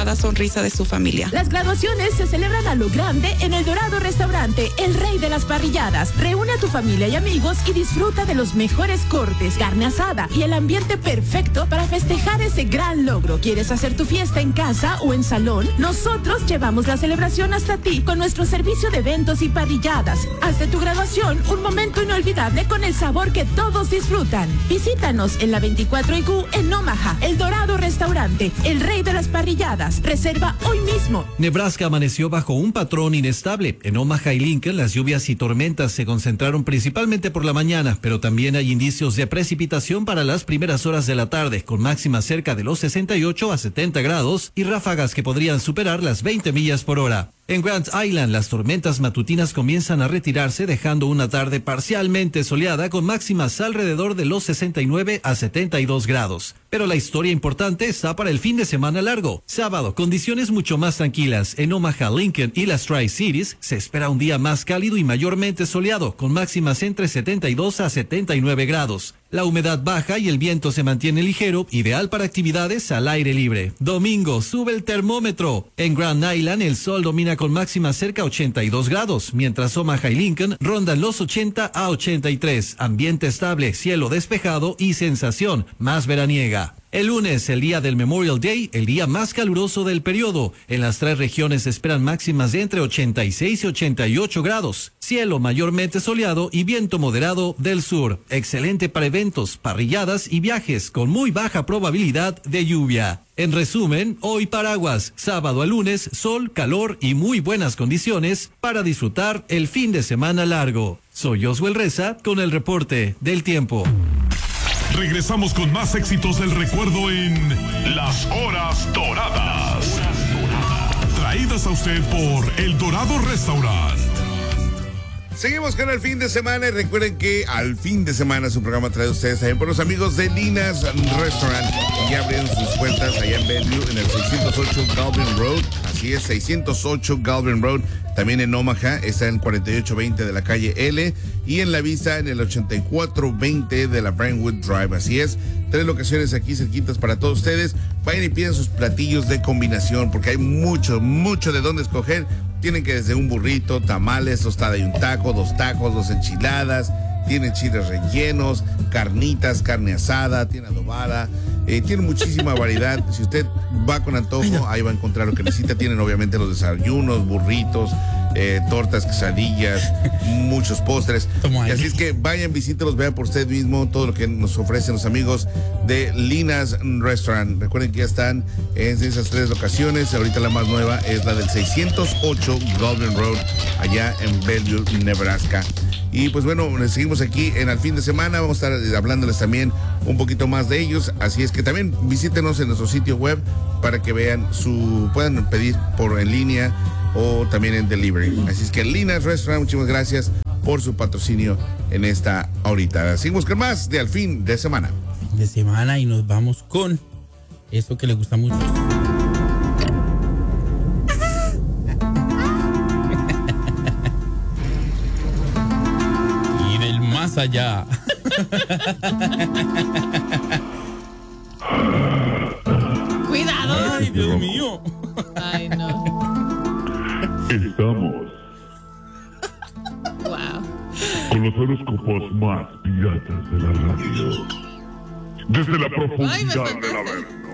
cada sonrisa de su familia. Las graduaciones se celebran a lo grande en El Dorado Restaurante, el rey de las parrilladas. Reúne a tu familia y amigos y disfruta de los mejores cortes, carne asada y el ambiente perfecto para festejar ese gran logro. ¿Quieres hacer tu fiesta en casa o en salón? Nosotros llevamos la celebración hasta ti con nuestro servicio de eventos y parrilladas. Haz de tu graduación un momento inolvidable con el sabor que todos disfrutan. Visítanos en la 24 IQ en Omaha, El Dorado Restaurante, el rey de las parrilladas. Reserva hoy mismo. Nebraska amaneció bajo un patrón inestable. En Omaha y Lincoln, las lluvias y tormentas se concentraron principalmente por la mañana, pero también hay indicios de precipitación para las primeras horas de la tarde, con máximas cerca de los 68 a 70 grados y ráfagas que podrían superar las 20 millas por hora. En Grand Island, las tormentas matutinas comienzan a retirarse, dejando una tarde parcialmente soleada con máximas alrededor de los 69 a 72 grados. Pero la historia importante está para el fin de semana largo. Sábado, condiciones mucho más tranquilas. En Omaha, Lincoln y las Tri-Cities se espera un día más cálido y mayormente soleado, con máximas entre 72 a 79 grados. La humedad baja y el viento se mantiene ligero, ideal para actividades al aire libre. Domingo, sube el termómetro. En Grand Island, el sol domina con máxima cerca a 82 grados, mientras Omaha y Lincoln rondan los 80 a 83. Ambiente estable, cielo despejado y sensación más veraniega. El lunes, el día del Memorial Day, el día más caluroso del periodo. En las 3 regiones se esperan máximas de entre 86 y 88 grados. Cielo mayormente soleado y viento moderado del sur. Excelente para eventos, parrilladas y viajes con muy baja probabilidad de lluvia. En resumen, hoy paraguas, sábado a lunes, sol, calor y muy buenas condiciones para disfrutar el fin de semana largo. Soy Josuel Reza con el reporte del tiempo. Regresamos con más éxitos del recuerdo en Las Horas Doradas. Traídas a usted por El Dorado Restaurant. Seguimos con el fin de semana y recuerden que al fin de semana su programa trae a ustedes también por los amigos de Lina's Restaurant. Y ya abrieron sus puertas allá en Bellevue en el 608 Galvin Road. Así es, 608 Galvin Road. También en Omaha está en 4820 de la calle L y en La Vista en el 8420 de la Brentwood Drive. Así es, 3 locaciones aquí cerquitas para todos ustedes. Vayan y piden sus platillos de combinación porque hay mucho de dónde escoger. Tienen que desde un burrito, tamales, tostada y un taco, 2 tacos, 2 enchiladas. Tienen chiles rellenos, carnitas, carne asada, tiene adobada. Tiene muchísima variedad. Si usted va con antojo, ahí va a encontrar lo que necesita. Tienen obviamente los desayunos, burritos, tortas, quesadillas, muchos postres. Y así es que vayan, visítelos, vean por usted mismo todo lo que nos ofrecen los amigos de Lina's Restaurant. Recuerden que ya están en esas 3 locaciones. Ahorita la más nueva es la del 608 Golden Road, allá en Bellevue, Nebraska. Y pues bueno, seguimos aquí en el fin de semana. Vamos a estar hablándoles también un poquito más de ellos. Así es que también visítenos en nuestro sitio web para que vean puedan pedir en línea o también en delivery. Así es que Lina's Restaurant, muchísimas gracias por su patrocinio en esta ahorita. Seguimos con más de al fin de semana. Fin de semana y nos vamos con eso que le gusta mucho. Más allá. Cuidado. Ay, Dios mío. Ay, no. Estamos Wow. con los horóscopos más piratas de la radio. Desde la profundidad del Averno.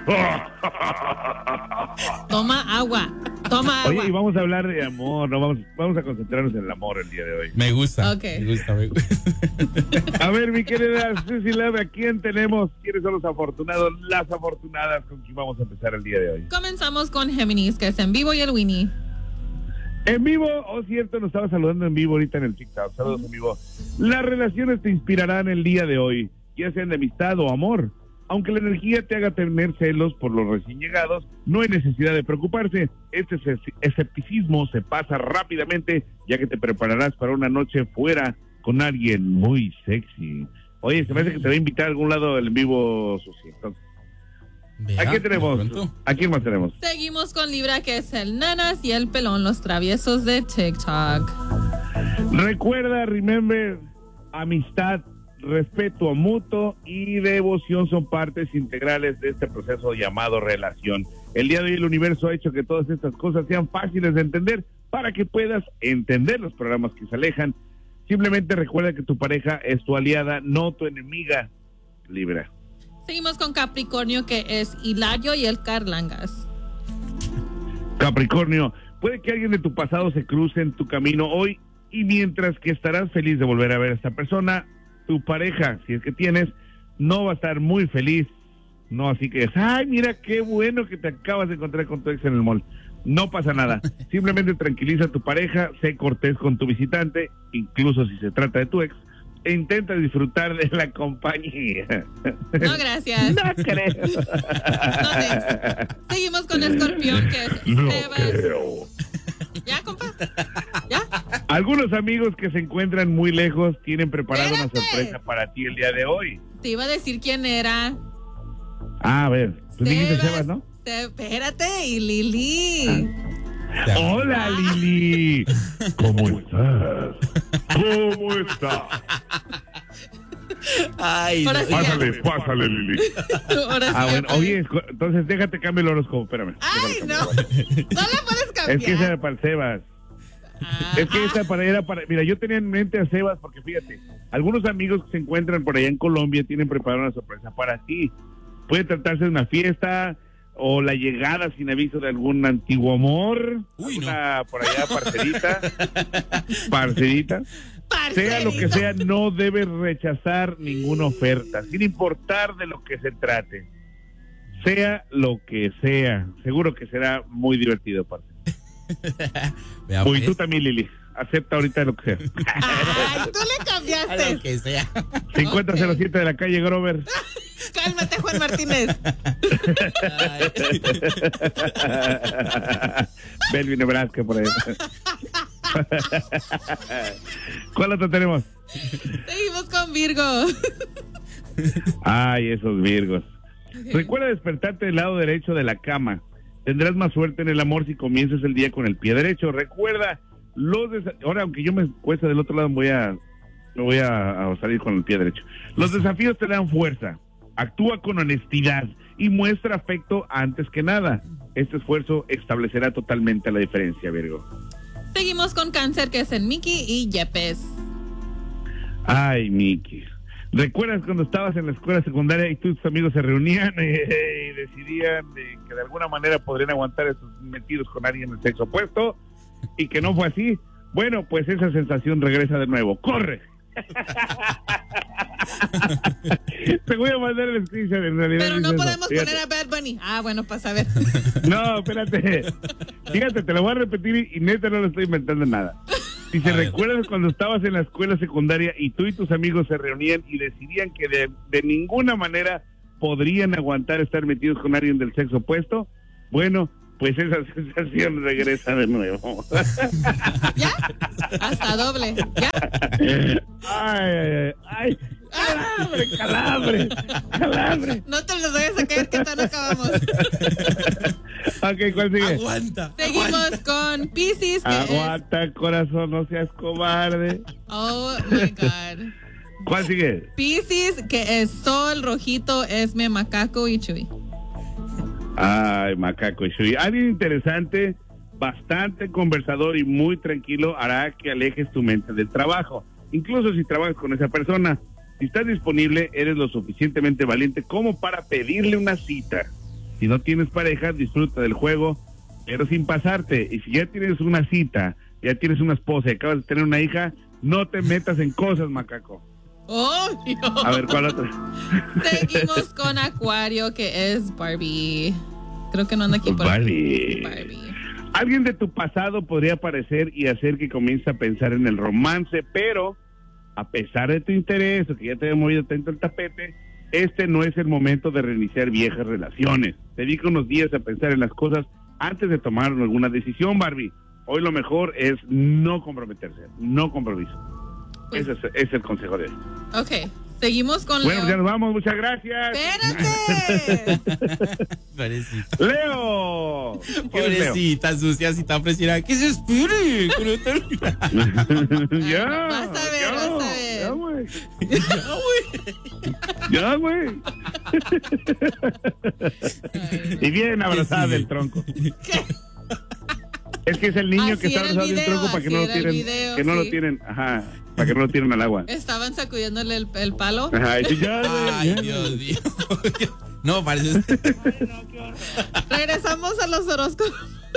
Toma agua. Toma agua. Oye, y vamos a hablar de amor, ¿no? Vamos a concentrarnos en el amor el día de hoy. Me gusta. Okay. Me gusta. A ver, mi querida Ceci Love, ¿a quién tenemos? ¿Quiénes son los afortunados, las afortunadas con quien vamos a empezar el día de hoy? Comenzamos con Géminis, que es en vivo, y el Winnie. En vivo, cierto, nos estaba saludando en vivo ahorita en el TikTok. Saludos en vivo. Las relaciones te inspirarán el día de hoy, ya sean de amistad o amor. Aunque la energía te haga tener celos por los recién llegados, no hay necesidad de preocuparse. Este escepticismo se pasa rápidamente, ya que te prepararás para una noche fuera con alguien muy sexy. Oye, se me hace que te va a invitar a algún lado del en vivo, Susi. Entonces, ¿a quién tenemos? ¿A quién más tenemos? Seguimos con Libra, que es el Nanas, y el Pelón, los traviesos de TikTok. Recuerda, remember, amistad, respeto mutuo y devoción son partes integrales de este proceso llamado relación. El día de hoy el universo ha hecho que todas estas cosas sean fáciles de entender para que puedas entender los programas que se alejan. Simplemente recuerda que tu pareja es tu aliada, no tu enemiga. Libra. Seguimos con Capricornio, que es Hilario y el Carlangas. Capricornio, puede que alguien de tu pasado se cruce en tu camino hoy y mientras que estarás feliz de volver a ver a esta persona, tu pareja, si es que tienes, no va a estar muy feliz. No, así que, ay, mira qué bueno que te acabas de encontrar con tu ex en el mall. No pasa nada. Simplemente tranquiliza a tu pareja, sé cortés con tu visitante, incluso si se trata de tu ex, e intenta disfrutar de la compañía. No, gracias. No creo. No, thanks. Seguimos con Escorpión, que es Sebas. ¿Ya, compa? ¿Ya? Algunos amigos que se encuentran muy lejos tienen preparada una Espérate. sorpresa para ti el día de hoy. Te iba a decir quién era. A ver, tú dijiste Sebas, ¿no? Espérate, y Lili. Hola, Lili. ¿Cómo estás? ¿Cómo estás? Ay, Ahora no. sí. Pásale, Lili. Ahora sí, Bueno, ya oye, entonces déjate cambio el horóscopo, espérame. Ay, Déjalo no. cambio. No le puedes cambiar. Es que ese era para el Sebas. Es que esta era para... Mira, yo tenía en mente a Sebas porque fíjate, algunos amigos que se encuentran por allá en Colombia tienen preparada una sorpresa para ti. Puede tratarse de una fiesta o la llegada sin aviso de algún antiguo amor. Uy, no. Alguna por allá parcerita. Sea lo que sea, no debes rechazar ninguna oferta, sin importar de lo que se trate. Sea lo que sea, seguro que será muy divertido, parce. Vea, Uy, pues, tú también, Lili. Acepta ahorita lo que sea. Ay, tú le a cambiaste. lo que sea. 5007 de la calle Grover. Cálmate, Juan Martínez. Belvin, Nebraska, por ahí. ¿Cuál otro tenemos? Seguimos con Virgo. Ay, esos virgos. Recuerda despertarte del lado derecho de la cama. Tendrás más suerte en el amor si comienzas el día con el pie derecho. Recuerda, ahora aunque yo me cuesta del otro lado, me voy a salir con el pie derecho. Los desafíos te dan fuerza. Actúa con honestidad y muestra afecto antes que nada. Este esfuerzo establecerá totalmente la diferencia, Virgo. Seguimos con Cáncer, que es el Mickey y Yepes. Ay, Miki. ¿Recuerdas cuando estabas en la escuela secundaria y tus amigos se reunían y decidían que de alguna manera podrían aguantar esos metidos con alguien del sexo opuesto y que no fue así? Bueno, pues esa sensación regresa de nuevo. ¡Corre! Te voy a mandar el screenshot en realidad. Pero no dice podemos eso. poner a Bad Bunny. Ah, bueno, pues a ver. No, espérate. Fíjate, te lo voy a repetir y neta no lo estoy inventando nada. Si se recuerdas cuando estabas en la escuela secundaria y tú y tus amigos se reunían y decidían que de ninguna manera podrían aguantar estar metidos con alguien del sexo opuesto, bueno, pues esa sensación regresa de nuevo. ¿Ya? Hasta doble. ¿Ya? Ay, calambre. No te los vayas a caer, que todavía no acabamos. Ok, ¿cuál sigue? Aguanta. Seguimos con Piscis, que Aguanta, corazón, no seas cobarde. Oh my God. ¿Cuál sigue? Piscis, que es Sol, Rojito, Esme, Macaco y Chuy. Ay, Macaco y Shui. Alguien interesante, bastante conversador y muy tranquilo hará que alejes tu mente del trabajo. Incluso si trabajas con esa persona, si estás disponible, eres lo suficientemente valiente como para pedirle una cita. Si no tienes pareja, disfruta del juego, pero sin pasarte. Y si ya tienes una cita, ya tienes una esposa y acabas de tener una hija, no te metas en cosas, Macaco. Oh, Dios. A ver, ¿cuál otro? Seguimos con Acuario, que es Barbie. Creo que no anda aquí por Barbie. Barbie. Alguien de tu pasado podría aparecer y hacer que comiences a pensar en el romance, pero a pesar de tu interés o que ya te haya movido tanto el tapete, este no es el momento de reiniciar viejas relaciones. Dedica unos días a pensar en las cosas antes de tomar alguna decisión, Barbie. Hoy lo mejor es no comprometerse, no compromiso. Pues, Ese es el consejo de hoy. ok, seguimos con Bueno, Leo. ya nos vamos, muchas gracias. ¡Espérate! Pobrecita. ¡Leo! ¿Quién es Leo? Pobrecita, sucia, si está ofreciera. ¿Qué se espere? Ya, Vas a ver, ya, vas a ver. ya, güey. güey. Ya, güey. Y bien abrazada del tronco. Es que es el niño que está abrazado del tronco para que no lo tiren, para que no lo tiren al agua. Estaban sacudiéndole el palo. Ajá, y Ay, Dios mío. No, parece. Regresamos a los horóscopos.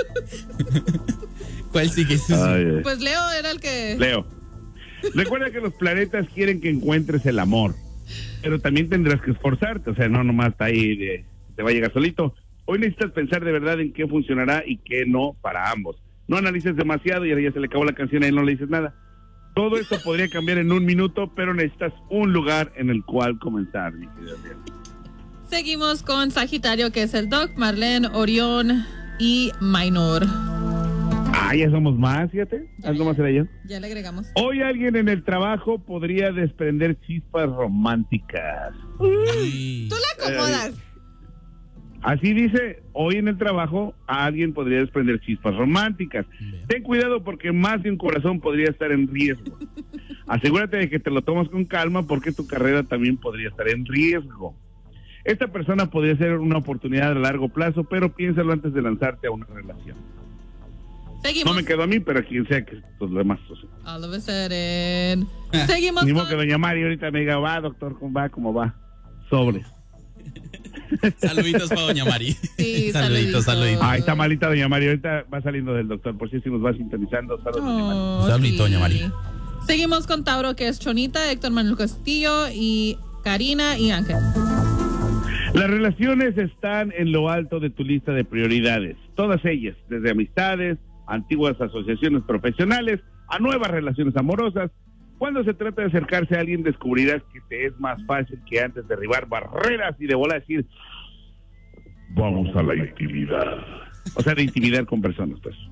¿Cuál sigue? Pues Leo era el que... Leo. Recuerda que los planetas quieren que encuentres el amor, pero también tendrás que esforzarte, o sea, no nomás está ahí, te va a llegar solito. Hoy necesitas pensar de verdad en qué funcionará y qué no para ambos. No analices demasiado y ahora ya se le acabó la canción y ahí no le dices nada. Todo esto podría cambiar en un minuto, pero necesitas un lugar en el cual comenzar, mi querido Ariel. Seguimos con Sagitario, que es el Doc, Marlene, Orión y Minor. Ya somos más, fíjate. Algo más era yo. Ya le agregamos. Hoy alguien en el trabajo podría desprender chispas románticas. Tú la acomodas. Así dice, hoy en el trabajo alguien podría desprender chispas románticas. Ten cuidado porque más de un corazón podría estar en riesgo. Asegúrate de que te lo tomas con calma porque tu carrera también podría estar en riesgo. Esta persona podría ser una oportunidad a largo plazo, pero piénsalo antes de lanzarte a una relación. Seguimos. No me quedo a mí, pero a quien sea que los demás. All of a sudden. Seguimos. Ni modo que doña Mari ahorita me diga, va, doctor, ¿cómo va? Sobre. Saluditos para doña Mari. Sí, saluditos. Ahí está malita doña Mari, ahorita va saliendo del doctor, por si nos va sintonizando. Oh, saludito, doña Mari. Seguimos con Tauro, que es Chonita, Héctor Manuel Castillo y Karina y Ángel. Las relaciones están en lo alto de tu lista de prioridades, todas ellas, desde amistades, antiguas asociaciones profesionales, a nuevas relaciones amorosas. Cuando se trata de acercarse a alguien, descubrirás que te es más fácil que antes derribar barreras y de bola decir, vamos a la intimidad. O sea, de intimidar con personas, pues.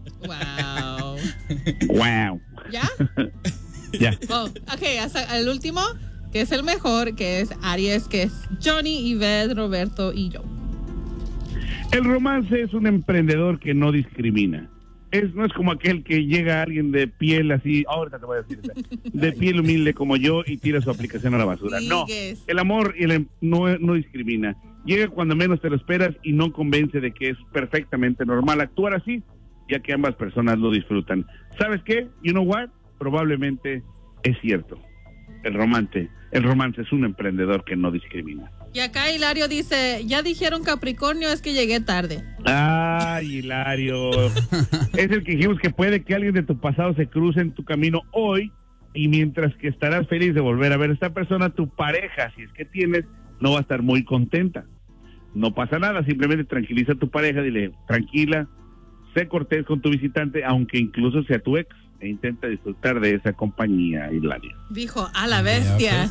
Wow. ¿Ya? Ya. Oh, ok, hasta el último, que es el mejor, que es Aries, que es Johnny, Yvette, Roberto y yo. El romance es un emprendedor que no discrimina. No es como aquel que llega a alguien de piel así, ahorita te voy a decir, de piel humilde como yo y tira su aplicación a la basura. No, el amor no discrimina. Llega cuando menos te lo esperas y no convence de que es perfectamente normal actuar así, ya que ambas personas lo disfrutan. ¿Sabes qué? You know what? Probablemente es cierto. El romance es un emprendedor que no discrimina. Y acá Hilario dice, ya dijeron Capricornio, es que llegué tarde. Ay, Hilario. Es el que dijimos que puede que alguien de tu pasado se cruce en tu camino hoy y mientras que estarás feliz de volver a ver a esta persona, tu pareja, si es que tienes, no va a estar muy contenta. No pasa nada, simplemente tranquiliza a tu pareja, dile, tranquila, sé cortés con tu visitante, aunque incluso sea tu ex, e intenta disfrutar de esa compañía, Hilario. Dijo, a la bestia.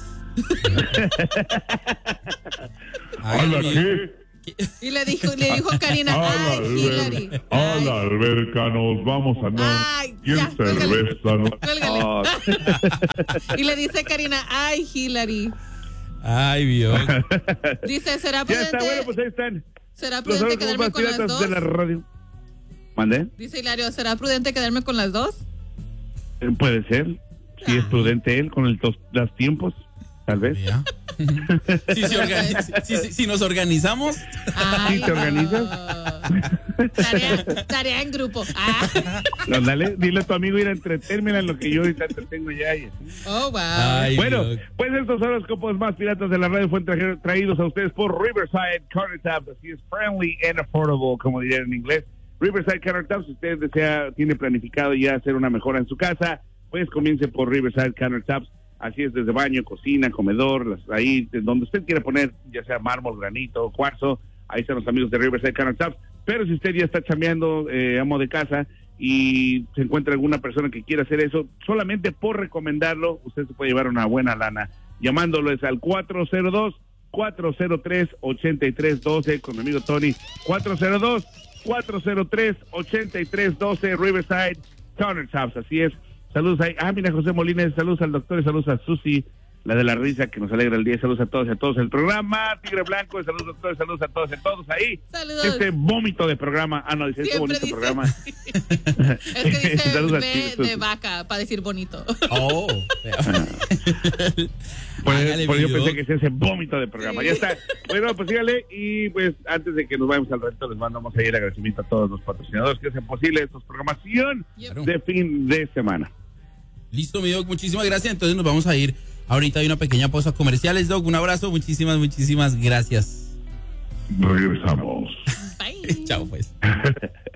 ¿Hola qué? Y le dijo Karina, ay, Hillary. A la alberca nos vamos a andar. Y en cerveza. Y le dice Karina, ay, Hillary. Ay, Dios. Dice, ¿será prudente? Ya está, bueno, pues ahí están. ¿Será prudente quedarme con las dos? De la radio. ¿Mandé? Dice Hilario, ¿será prudente quedarme con las dos? Puede ser. Si es prudente él con los tiempos, tal vez. Si nos organizamos. Ay, ¿Sí te organizas? Tarea en grupo. Dale, dile a tu amigo ir a entretenerme en lo que yo ahorita entretengo ya. Oh, wow. Ay, bueno, Dios. pues estos horóscopos más piratas de la radio fueron traídos a ustedes por Riverside Countertops. Así es, friendly and affordable, como dirían en inglés. Riverside Countertops, si usted tiene planificado ya hacer una mejora en su casa, pues comience por Riverside Countertops. Así es, desde baño, cocina, comedor, ahí donde usted quiera poner, ya sea mármol, granito, cuarzo, ahí están los amigos de Riverside Countertops. Pero si usted ya está chambeando, amo de casa, y se encuentra alguna persona que quiera hacer eso, solamente por recomendarlo, usted se puede llevar una buena lana, llamándoles al 402-403-8312, con mi amigo Tony, 402-403-8312, Riverside Countertops, así es. Saludos ahí. Mira, José Molina, saludos al doctor y saludos a Susi la de la risa que nos alegra el día. Saludos a todos y a todos el programa. Tigre Blanco, saludos a todos y a todos ahí. Saludos. Este vómito de programa. Ah, no, dice este bonito dice. programa. Es que dice Saludos a B ti. de vaca para decir bonito. Oh. Por yo pensé que es ese vómito de programa. Ya está. Bueno, pues sígale. Y pues antes de que nos vayamos al reto, les mandamos ahí el agradecimiento a todos los patrocinadores que hacen posible esta programación de fin de semana. Listo, mi Doc, muchísimas gracias. Entonces nos vamos a ir. Ahorita hay una pequeña pausa comerciales, Doc. Un abrazo, muchísimas gracias. Regresamos. Bye. Chao, pues.